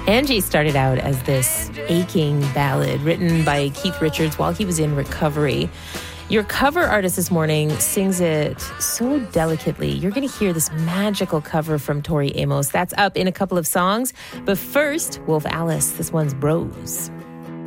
Angie started out as this aching ballad written by Keith Richards while he was in recovery. Your cover artist this morning sings it so delicately. You're going to hear this magical cover from Tori Amos. That's up in a couple of songs. But first, Wolf Alice. This one's Bros.